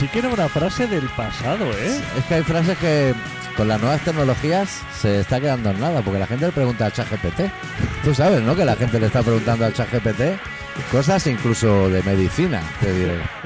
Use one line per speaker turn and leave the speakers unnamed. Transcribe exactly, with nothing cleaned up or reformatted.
sí que era una frase del pasado, ¿eh?
Es que hay frases que con las nuevas tecnologías se está quedando en nada, porque la gente le pregunta al ChatGPT. Tú sabes, ¿no? Que la gente le está preguntando al ChatGPT cosas incluso de medicina, te diré.